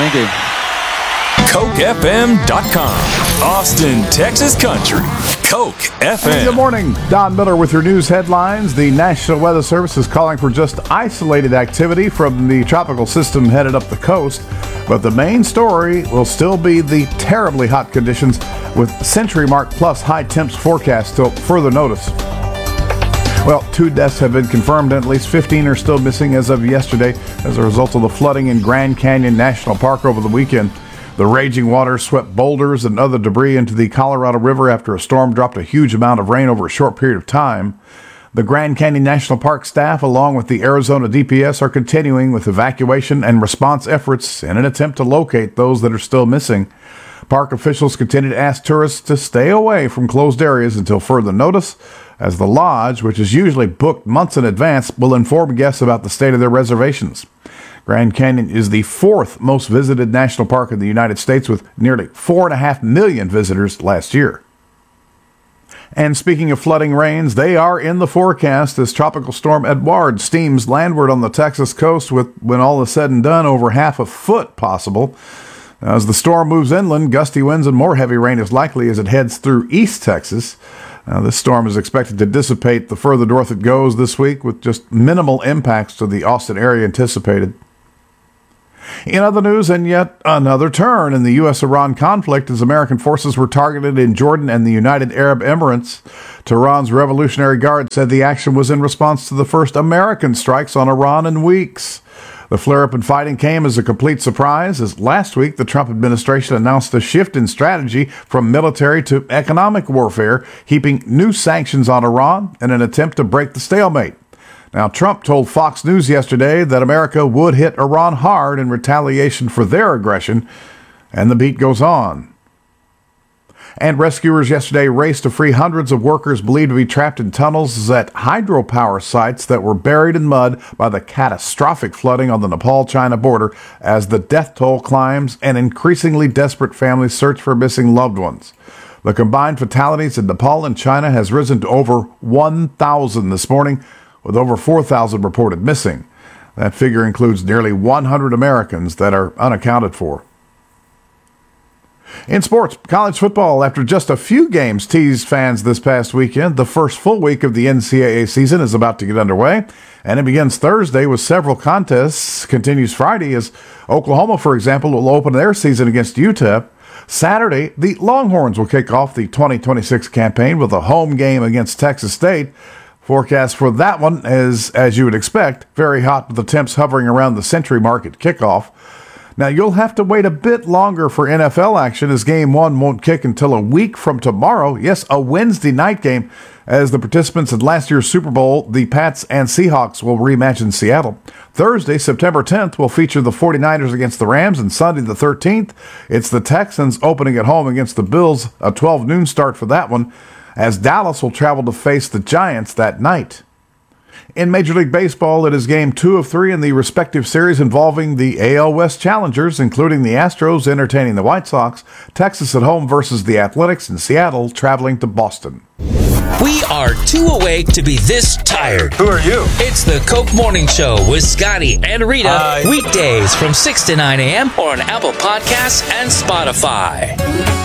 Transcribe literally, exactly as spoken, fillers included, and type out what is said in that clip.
you. Coke F M dot com. Austin, Texas Country. Coke F M. Good morning. Don Miller with your news headlines. The National Weather Service is calling for just isolated activity from the tropical system headed up the coast. But the main story will still be the terribly hot conditions with century mark plus high temps forecast till further notice. Well, two deaths have been confirmed and at least fifteen are still missing as of yesterday as a result of the flooding in Grand Canyon National Park over the weekend. The raging waters swept boulders and other debris into the Colorado River after a storm dropped a huge amount of rain over a short period of time. The Grand Canyon National Park staff, along with the Arizona D P S, are continuing with evacuation and response efforts in an attempt to locate those that are still missing. Park officials continue to ask tourists to stay away from closed areas until further notice, as the lodge, which is usually booked months in advance, will inform guests about the state of their reservations. Grand Canyon is the fourth most visited national park in the United States, with nearly four and a half million visitors last year. And speaking of flooding rains, they are in the forecast as Tropical Storm Edouard steams landward on the Texas coast with, when all is said and done, over half a foot possible. As the storm moves inland, gusty winds and more heavy rain is likely as it heads through East Texas. Now, this storm is expected to dissipate the further north it goes this week, with just minimal impacts to the Austin area anticipated. In other news, and yet another turn in the U S Iran conflict as American forces were targeted in Jordan and the United Arab Emirates. Tehran's Revolutionary Guard said the action was in response to the first American strikes on Iran in weeks. The flare-up in fighting came as a complete surprise, as last week the Trump administration announced a shift in strategy from military to economic warfare, heaping new sanctions on Iran in an attempt to break the stalemate. Now, Trump told Fox News yesterday that America would hit Iran hard in retaliation for their aggression, and the beat goes on. And rescuers yesterday raced to free hundreds of workers believed to be trapped in tunnels at hydropower sites that were buried in mud by the catastrophic flooding on the Nepal-China border as the death toll climbs and increasingly desperate families search for missing loved ones. The combined fatalities in Nepal and China has risen to over one thousand this morning, with over four thousand reported missing. That figure includes nearly one hundred Americans that are unaccounted for. In sports, college football, after just a few games teased fans this past weekend, the first full week of the N C double A season is about to get underway, and it begins Thursday with several contests, continues Friday as Oklahoma, for example, will open their season against U T E P. Saturday, the Longhorns will kick off the twenty twenty-six campaign with a home game against Texas State. Forecast for that one is, as you would expect, very hot with the temps hovering around the century mark at kickoff. Now, you'll have to wait a bit longer for N F L action as game one won't kick until a week from tomorrow. Yes, a Wednesday night game, as the participants in last year's Super Bowl, the Pats and Seahawks, will rematch in Seattle. Thursday, September tenth, will feature the forty-niners against the Rams, and Sunday the thirteenth, it's the Texans opening at home against the Bills, a twelve noon start for that one, as Dallas will travel to face the Giants that night. In Major League Baseball, it is game two of three in the respective series involving the A L West challengers, including the Astros entertaining the White Sox, Texas at home versus the Athletics, and Seattle traveling to Boston. We are too awake to be this tired. Who are you? It's the Coke Morning Show with Scotty and Rita. Hi. Weekdays from six to nine a.m. or on Apple Podcasts and Spotify.